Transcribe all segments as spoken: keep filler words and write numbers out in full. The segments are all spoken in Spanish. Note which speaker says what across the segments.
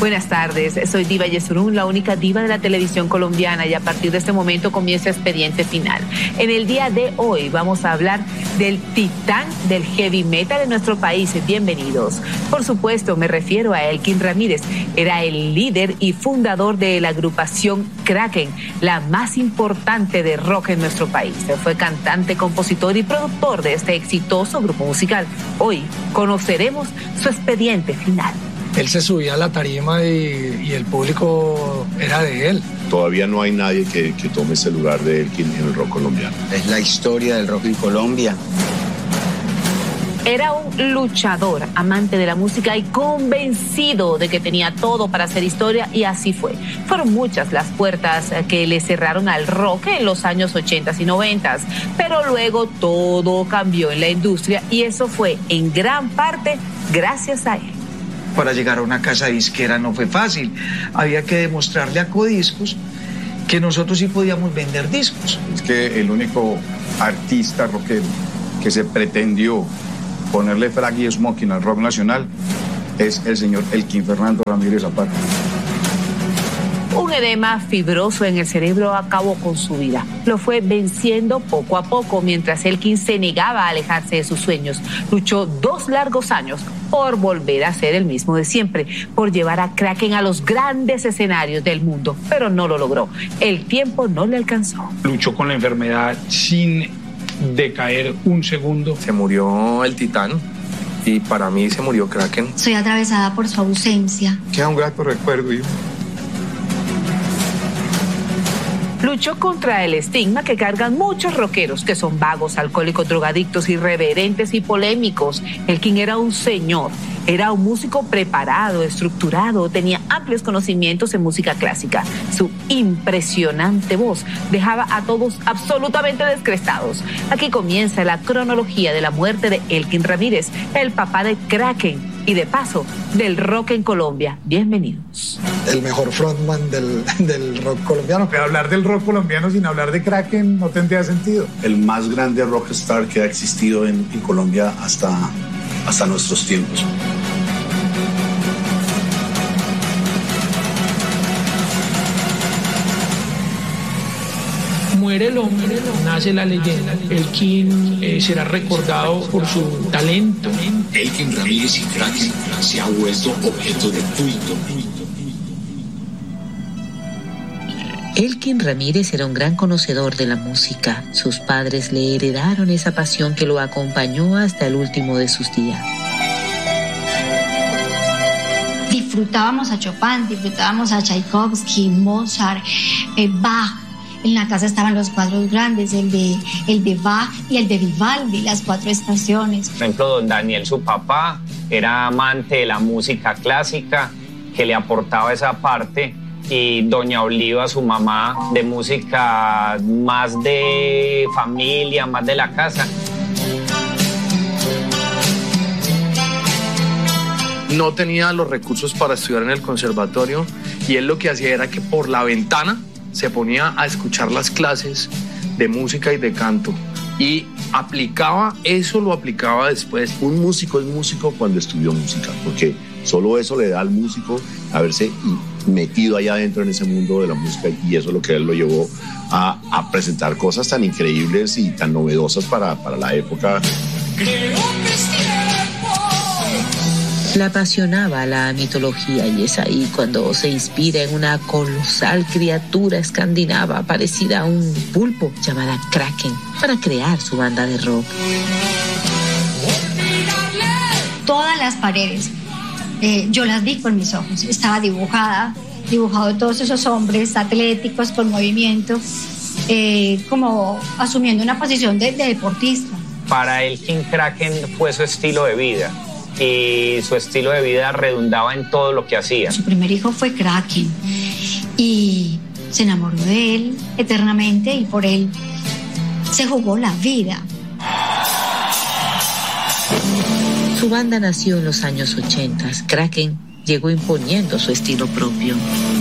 Speaker 1: Buenas tardes, soy Diva Yesurún, la única diva de la televisión colombiana, y a partir de este momento comienza Expediente Final. En el día de hoy vamos a hablar del titán del heavy metal de nuestro país. Bienvenidos. Por supuesto, me refiero a Elkin Ramírez. Era el líder y fundador de la agrupación Kraken, la más importante de rock en nuestro país. Fue cantante, compositor y productor de este exitoso grupo musical. Hoy conoceremos su expediente final.
Speaker 2: Él se subía a la tarima y, y el público era de él.
Speaker 3: Todavía no hay nadie que, que tome ese lugar de Elkin en el rock colombiano.
Speaker 4: Es la historia del rock en Colombia.
Speaker 1: Era un luchador, amante de la música y convencido de que tenía todo para hacer historia, y así fue. Fueron muchas las puertas que le cerraron al rock en los años ochenta y noventa, pero luego todo cambió en la industria y eso fue en gran parte gracias a él.
Speaker 5: Para llegar a una casa disquera no fue fácil. Había que demostrarle a Codiscos que nosotros sí podíamos vender discos.
Speaker 6: Es que el único artista rockero que se pretendió ponerle frac y smoking al rock nacional es el señor Elkin Fernando Ramírez Zapata.
Speaker 1: Un edema fibroso en el cerebro acabó con su vida. Lo fue venciendo poco a poco mientras Elkin se negaba a alejarse de sus sueños. Luchó dos largos años por volver a ser el mismo de siempre, por llevar a Kraken a los grandes escenarios del mundo, pero no lo logró. El tiempo no le alcanzó.
Speaker 7: Luchó con la enfermedad sin decaer un segundo.
Speaker 8: Se murió el titán y para mí se murió Kraken.
Speaker 9: Soy atravesada por su ausencia.
Speaker 6: Queda un grato recuerdo, hijo.
Speaker 1: Luchó contra el estigma que cargan muchos rockeros, que son vagos, alcohólicos, drogadictos, irreverentes y polémicos. Elkin era un señor, era un músico preparado, estructurado, tenía amplios conocimientos en música clásica. Su impresionante voz dejaba a todos absolutamente descrestados. Aquí comienza la cronología de la muerte de Elkin Ramírez, el papá de Kraken y de paso del rock en Colombia. Bienvenidos.
Speaker 2: El mejor frontman del, del rock colombiano.
Speaker 10: Pero hablar del rock colombiano sin hablar de Kraken no tendría sentido.
Speaker 3: El más grande rockstar que ha existido en, en Colombia hasta, hasta nuestros tiempos.
Speaker 7: Muere el hombre, nace la leyenda. Elkin eh, será recordado por su talento.
Speaker 11: Elkin Ramírez y Kraken se ha vuelto objeto de culto.
Speaker 12: Elkin Ramírez era un gran conocedor de la música. Sus padres le heredaron esa pasión que lo acompañó hasta el último de sus días.
Speaker 9: Disfrutábamos a Chopin, disfrutábamos a Tchaikovsky, Mozart, eh, Bach. En la casa estaban los cuadros grandes, el de, el de Bach y el de Vivaldi, las cuatro estaciones.
Speaker 13: Por ejemplo, don Daniel, su papá, era amante de la música clásica, que le aportaba esa parte, y doña Oliva, su mamá, de música más de familia, más de la casa.
Speaker 8: No tenía los recursos para estudiar en el conservatorio y él lo que hacía era que por la ventana se ponía a escuchar las clases de música y de canto y aplicaba eso, lo aplicaba después.
Speaker 3: Un músico es músico cuando estudió música, porque solo eso le da al músico haberse metido allá adentro en ese mundo de la música, y eso es lo que él lo llevó a, a presentar cosas tan increíbles y tan novedosas para, para la época.
Speaker 12: Le apasionaba la mitología y es ahí cuando se inspira en una colosal criatura escandinava parecida a un pulpo llamada Kraken para crear su banda de rock.
Speaker 9: Todas las paredes, eh, yo las vi con mis ojos. Estaba dibujada, dibujado todos esos hombres atléticos con movimiento, eh, como asumiendo una posición de, de deportista.
Speaker 13: Para Elkin, Kraken fue su estilo de vida. Y su estilo de vida redundaba en todo lo que hacía.
Speaker 9: Su primer hijo fue Kraken y se enamoró de él eternamente y por él se jugó la vida.
Speaker 12: Su banda nació en los años ochenta. Kraken llegó imponiendo su estilo propio.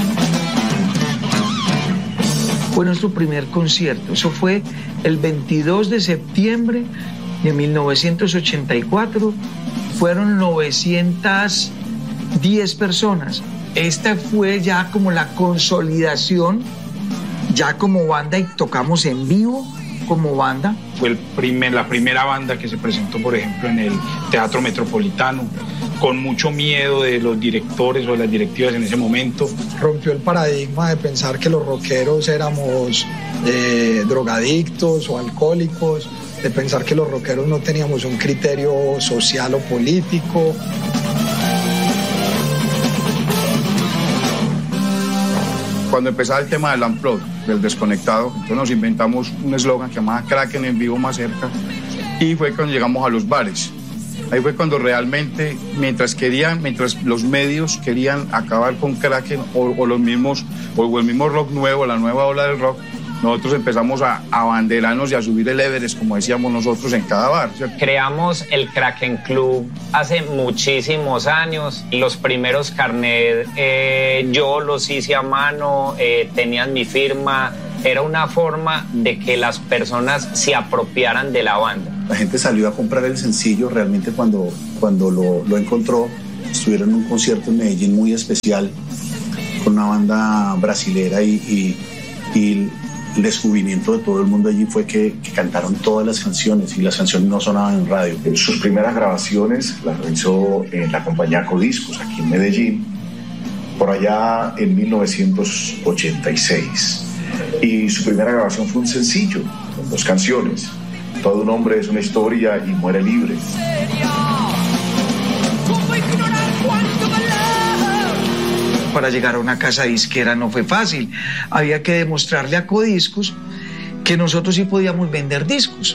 Speaker 5: Fue nuestro primer concierto. Eso fue el veintidós de septiembre de mil novecientos ochenta y cuatro. Fueron novecientas diez personas. esta fue ya como la consolidación, ya como banda, y tocamos en vivo como banda.
Speaker 10: Fue el primer, la primera banda que se presentó, por ejemplo, en el Teatro Metropolitano, con mucho miedo de los directores o de las directivas en ese momento.
Speaker 2: Rompió el paradigma de pensar que los rockeros éramos eh, drogadictos o alcohólicos, de pensar que los rockeros no teníamos un criterio social o político.
Speaker 6: Cuando empezaba el tema del unplug, del desconectado, entonces nos inventamos un eslogan que llamaba Kraken en vivo más cerca, y fue cuando llegamos a los bares. Ahí fue cuando realmente, mientras querían, mientras los medios querían acabar con Kraken o, o los mismos, o el mismo rock nuevo, la nueva ola del rock, nosotros empezamos a abanderarnos y a subir el Everest, como decíamos nosotros, en cada bar, ¿cierto?
Speaker 13: Creamos el Kraken Club hace muchísimos años. Los primeros carnet eh, yo los hice a mano, eh, tenían mi firma. Era una forma de que las personas se apropiaran de la banda.
Speaker 14: La gente salió a comprar el sencillo realmente cuando, cuando lo, lo encontró. Estuvieron en un concierto en Medellín muy especial con una banda brasilera y, y, y el descubrimiento de todo el mundo allí fue que, que cantaron todas las canciones y las canciones no sonaban en radio.
Speaker 3: Sus primeras grabaciones las realizó en la compañía Codiscos, aquí en Medellín, por allá en mil novecientos ochenta y seis. Y su primera grabación fue un sencillo, con dos canciones. Todo un hombre es una historia y muere libre.
Speaker 5: Para llegar a una casa disquera no fue fácil. Había que demostrarle a Codiscos que nosotros sí podíamos vender discos.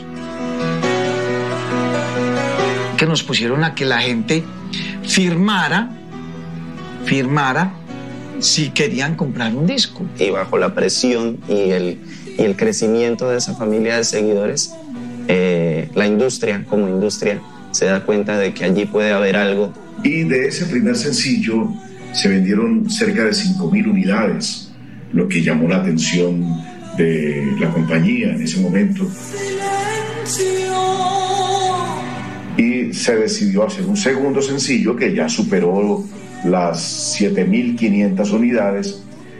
Speaker 5: Que nos pusieron a que la gente firmara, firmara si querían comprar un disco.
Speaker 15: Y bajo la presión y el, y el crecimiento de esa familia de seguidores, eh, la industria como industria se da cuenta de que allí puede haber algo.
Speaker 3: Y de ese primer sencillo se vendieron cerca de cinco mil unidades, lo que llamó la atención de la compañía en ese momento. Y se decidió hacer un segundo sencillo que ya superó las siete mil quinientas unidades,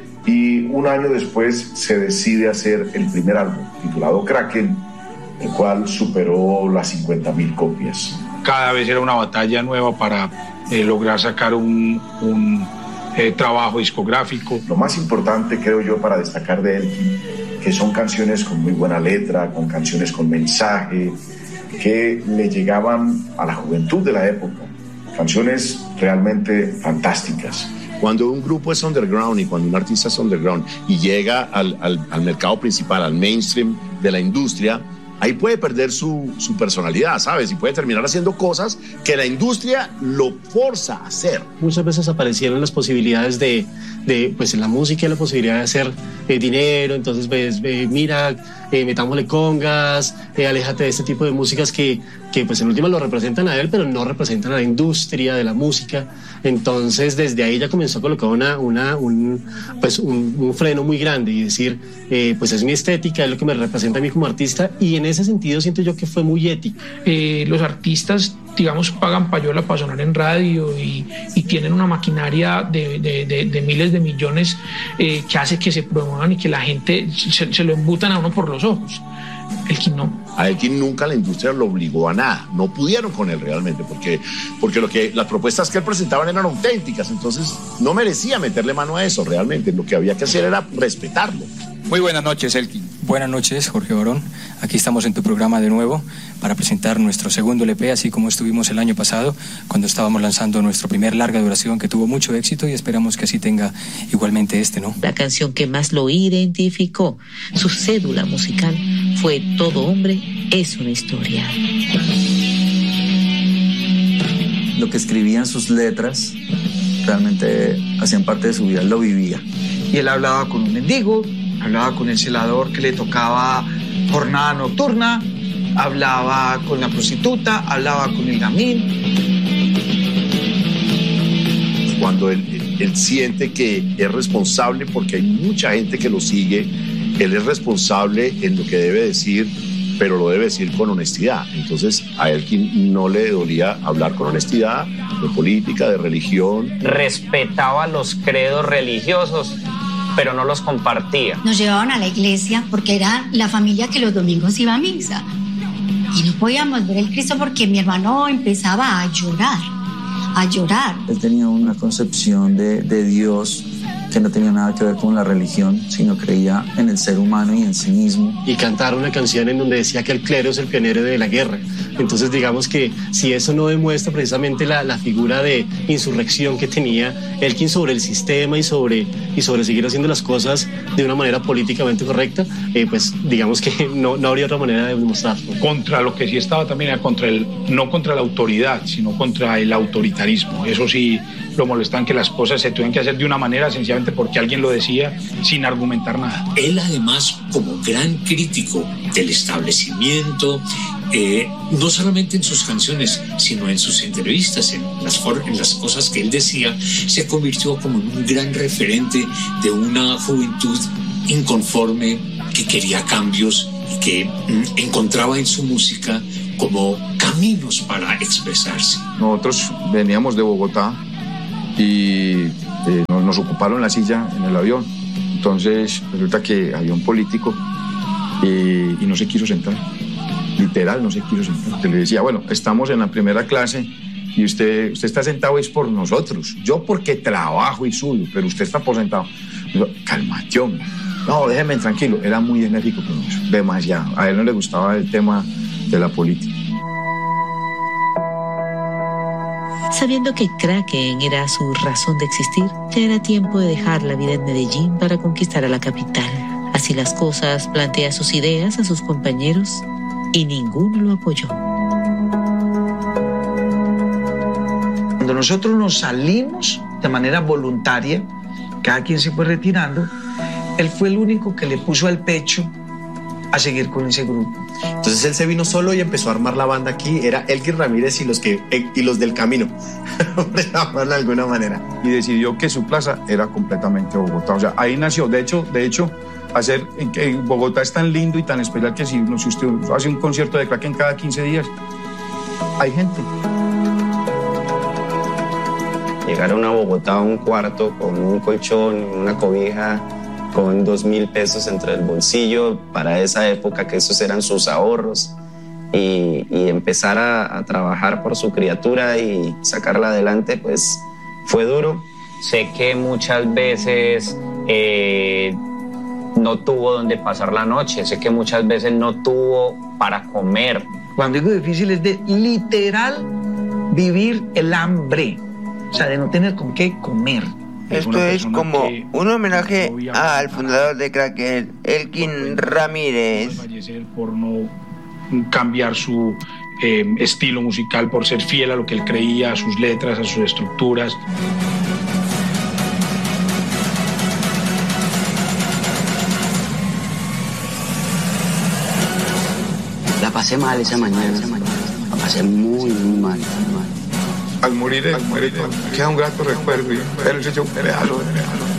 Speaker 3: y un año después se decide hacer el primer álbum titulado Kraken, el cual superó las cincuenta mil copias.
Speaker 10: Cada vez era una batalla nueva para eh, lograr sacar un, un eh, trabajo discográfico.
Speaker 3: Lo más importante, creo yo, para destacar de él, que son canciones con muy buena letra, con canciones con mensaje, que le llegaban a la juventud de la época. Canciones realmente fantásticas. Cuando un grupo es underground y cuando un artista es underground y llega al, al, al mercado principal, al mainstream de la industria, ahí puede perder su, su personalidad, ¿sabes? Y puede terminar haciendo cosas que la industria lo forza a hacer.
Speaker 16: Muchas veces aparecieron las posibilidades de, de pues en la música, la posibilidad de hacer eh, dinero, entonces pues, eh, mira, eh, metámosle congas, eh, aléjate de este tipo de músicas que, que pues en última lo representan a él, pero no representan a la industria de la música. Entonces desde ahí ya comenzó a colocar una, una, un, pues, un, un freno muy grande y decir, eh, pues es mi estética, es lo que me representa a mí como artista, y en ese sentido siento yo que fue muy ético.
Speaker 7: Eh, los artistas, digamos, pagan payola para sonar en radio y, y tienen una maquinaria de, de, de, de miles de millones eh, que hace que se promuevan y que la gente se, se lo embutan a uno por los ojos. Elkin no.
Speaker 3: A Elkin nunca la industria lo obligó a nada, no pudieron con él realmente, porque, porque lo que, las propuestas que él presentaban eran auténticas, entonces no merecía meterle mano a eso realmente, lo que había que hacer era respetarlo.
Speaker 17: Muy buenas noches, Elkin. Buenas noches, Jorge Barón. Aquí estamos en tu programa de nuevo para presentar nuestro segundo L P, así como estuvimos el año pasado cuando estábamos lanzando nuestro primer larga duración que tuvo mucho éxito, y esperamos que así tenga igualmente este, ¿no?
Speaker 12: La canción que más lo identificó, su cédula musical, fue Todo hombre es una historia.
Speaker 18: Lo que escribían sus letras realmente hacían parte de su vida, él lo vivía.
Speaker 5: Y él hablaba con un mendigo, hablaba con el celador que le tocaba jornada nocturna, hablaba con la prostituta, hablaba con el gamín.
Speaker 3: Cuando él, él, él siente que es responsable, porque hay mucha gente que lo sigue, él es responsable en lo que debe decir pero lo debe decir con honestidad. Entonces a Elkin no le dolía hablar con honestidad de política, de religión.
Speaker 13: Respetaba los credos religiosos, pero no los compartía.
Speaker 9: Nos llevaban a la iglesia porque era la familia que los domingos iba a misa. Y no podíamos ver el Cristo porque mi hermano empezaba a llorar, a llorar.
Speaker 18: Él tenía una concepción de, de Dios que no tenía nada que ver con la religión, sino creía en el ser humano y en sí mismo.
Speaker 16: Y cantar una canción en donde decía que el clero es el pionero de la guerra. Entonces digamos que si eso no demuestra precisamente la, la figura de insurrección que tenía Elkin sobre el sistema y sobre, y sobre seguir haciendo las cosas de una manera políticamente correcta, eh, pues digamos que no, no habría otra manera de demostrarlo.
Speaker 10: Contra lo que sí estaba también era contra el, no contra la autoridad, sino contra el autoritarismo. Eso sí lo molestaban, que las cosas se tuvieran que hacer de una manera sencillamente porque alguien lo decía sin argumentar nada.
Speaker 11: Él además, como gran crítico del establecimiento, eh, no solamente en sus canciones, sino en sus entrevistas, en las, en las cosas que él decía, se convirtió como en un gran referente de una juventud inconforme que quería cambios y que mm, encontraba en su música como caminos para expresarse.
Speaker 6: Nosotros veníamos de Bogotá y eh, nos, nos ocuparon la silla en el avión. Entonces resulta que había un político y, y no se quiso sentar. Literal, no se quiso sentar. Te le decía, bueno, estamos en la primera clase y usted, usted está sentado es por nosotros. Yo porque trabajo y sudo, pero usted está por sentado. Digo, cálmate, hombre. No, déjeme tranquilo. Era muy enérgico con eso, demasiado. A él no le gustaba el tema de la política.
Speaker 12: Sabiendo que Kraken era su razón de existir, ya era tiempo de dejar la vida en Medellín para conquistar a la capital. Así las cosas, plantea sus ideas a sus compañeros y ninguno lo apoyó.
Speaker 5: Cuando nosotros nos salimos de manera voluntaria, cada quien se fue retirando, él fue el único que le puso al pecho a seguir con ese grupo.
Speaker 19: Entonces él se vino solo y empezó a armar la banda aquí. Era Elkin Ramírez y los, que, y los del camino, por llamarlo de alguna manera.
Speaker 6: Y decidió que su plaza era completamente Bogotá. O sea, ahí nació. De hecho, de hecho hacer, en, en Bogotá es tan lindo y tan especial que si, si usted hace un concierto de Kraken cada quince días, hay gente.
Speaker 15: Llegar a una Bogotá a un cuarto con un colchón, una cobija, con dos mil pesos entre el bolsillo, para esa época que esos eran sus ahorros, y, y empezar a, a trabajar por su criatura y sacarla adelante, pues fue duro.
Speaker 13: Sé que muchas veces eh, no tuvo donde pasar la noche, sé que muchas veces no tuvo para comer.
Speaker 5: Cuando digo difícil es de literal vivir el hambre, o sea, de no tener con qué comer.
Speaker 20: Esto es como un homenaje al fundador de Kraken, Elkin Ramírez.
Speaker 10: Fallecer por no cambiar su eh, estilo musical, por ser fiel a lo que él creía, a sus letras, a sus estructuras.
Speaker 4: La pasé mal esa mañana, la pasé muy, muy mal, muy mal.
Speaker 6: Al morir, al morir queda un grato recuerdo y él se echó un pedazo de